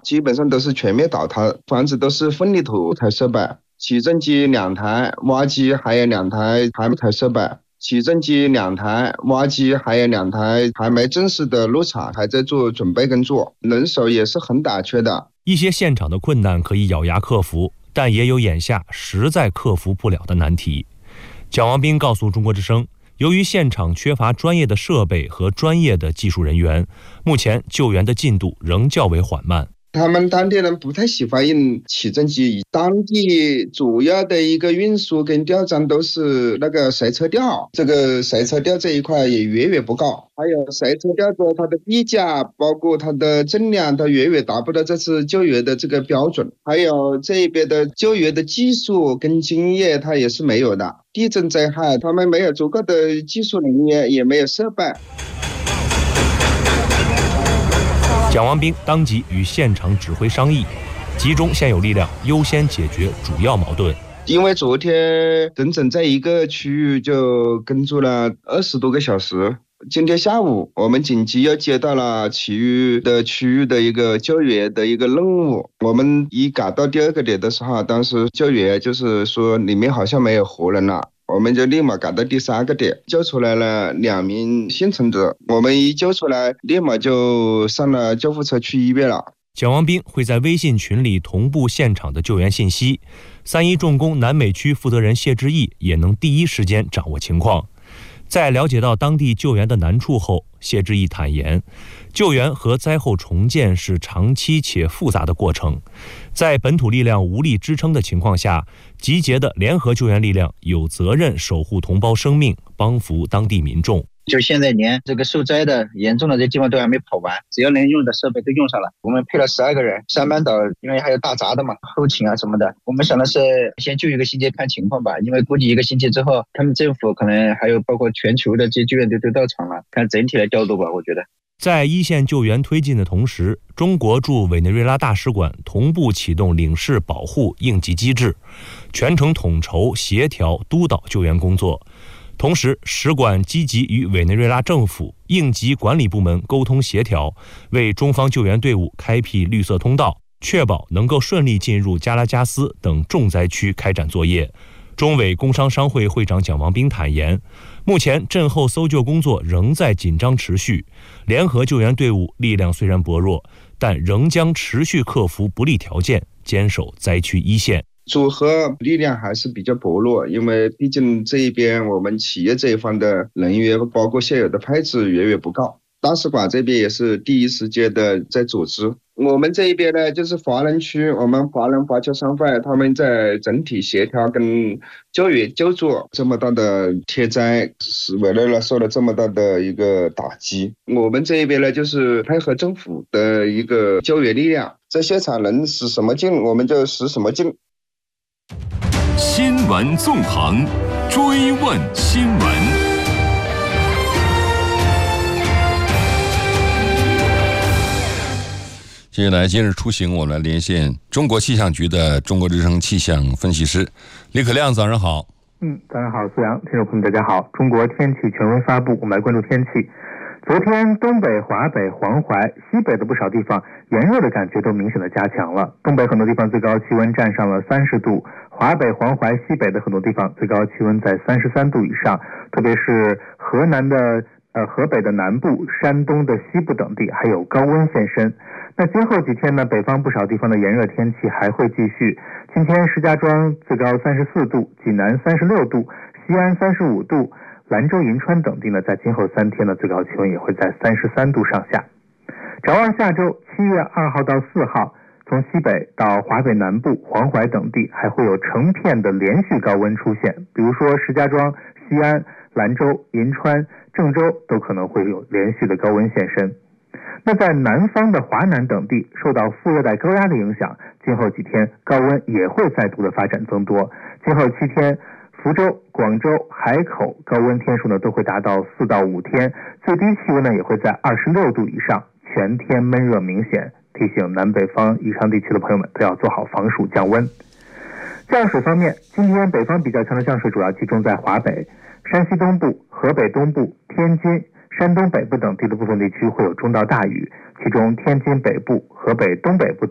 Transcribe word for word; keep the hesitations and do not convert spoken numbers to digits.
基本上都是全面倒塌，房子都是分离土台设备，起重机两台，挖机还有两台排煤台设备。起重机两台，挖机还有两台，还没正式的入场，还在做准备工作，人手也是很短缺的。 一些现场的困难可以咬牙克服，但也有眼下实在克服不了的难题。蒋王斌告诉中国之声，由于现场缺乏专业的设备和专业的技术人员，目前救援的进度仍较为缓慢。 他们当地人不太喜欢用起重机，当地主要的一个运输跟吊装都是那个随车吊，这个随车吊这一块也远远不高，还有随车吊的它的地价，包括它的重量，它远远达不到这次救援的这个标准，还有这边的救援的技术跟经验它也是没有的。地震灾害，他们没有足够的技术人员，也没有设备。 蒋王斌当即与现场指挥商议，集中现有力量，优先解决主要矛盾。 因为昨天整整在一个区域就工作了二十多个小时，今天下午我们紧急又接到了其余的区域的一个救援的一个任务。我们一赶到第二个点的时候，当时救援就是说里面好像没有活人了，我们就立马赶到第三个点，救出来了两名幸存者。我们一救出来，立马就上了救护车去医院了。 蒋王斌会在微信群里同步现场的救援信息，三一重工南美区负责人谢志毅也能第一时间掌握情况。在了解到当地救援的难处后，谢志毅坦言，救援和灾后重建是长期且复杂的过程，在本土力量无力支撑的情况下，集结的联合救援力量有责任守护同胞生命，帮扶当地民众。 就现在连这个受灾的严重的这地方都还没跑完，只要能用的设备都用上了。我们配了十二个人，三班倒，因为还有大闸的嘛，后勤啊什么的。我们想的是先救一个星期看情况吧，因为估计一个星期之后，他们政府可能还有包括全球的这些救援队都到场了，看整体的调度吧，我觉得。 在一线救援推进的同时，中国驻委内瑞拉大使馆同步启动领事保护应急机制，全程统筹协调督导救援工作。同时，使馆积极与委内瑞拉政府应急管理部门沟通协调，为中方救援队伍开辟绿色通道，确保能够顺利进入加拉加斯等重灾区开展作业。中委工商商会会长蒋王斌坦言，目前震后搜救工作仍在紧张持续，联合救援队伍力量虽然薄弱，但仍将持续克服不利条件，坚守灾区一线。 组合力量还是比较薄弱，因为毕竟这一边我们企业这一方的人员包括现有的配置远远不够，大使馆这边也是第一时间的在组织。我们这一边呢，就是华人区，我们华人华侨商会他们在整体协调跟救援救助。这么大的天灾，使委内瑞拉受了这么大的一个打击，我们这一边呢，就是配合政府的一个救援力量，在现场能使什么劲我们就使什么劲。 新闻纵横，追问新闻。 接下来今日出行，我们来连线中国气象局的中国之声气象分析师李可亮，早上好。 嗯，早上好，苏阳，听众朋友们大家好。中国天气权威发布，我们来关注天气。昨天东北、华北、黄淮、西北的不少地方炎热的感觉都明显的加强了，东北很多地方最高气温站上了三十度，华北、黄淮、西北的很多地方最高气温在三十三度以上，特别是河南的呃河北的南部、山东的西部等地还有高温现身。那今后几天呢，北方不少地方的炎热天气还会继续。今天石家庄最高三十四度，济南三十六度，西安三十五度，兰州、银川等地呢，在今后三天的最高气温也会在三十三度上下。展望下周七月二号到四号，从西北到华北南部、黄淮等地还会有成片的连续高温出现，比如说石家庄、西安、兰州、银川、郑州都可能会有连续的高温现身。那在南方的华南等地受到副热带高压的影响，今后几天高温也会再度的发展增多。今后七天，福州、广州、海口高温天数呢都会达到四到五天，最低气温呢也会在二十六度以上，全天闷热明显。提醒南北方以上地区的朋友们都要做好防暑降温。降水方面，今天北方比较强的降水主要集中在华北、山西东部、河北东部、天津、山东北部等地的部分地区会有中到大雨，其中天津北部、河北东北部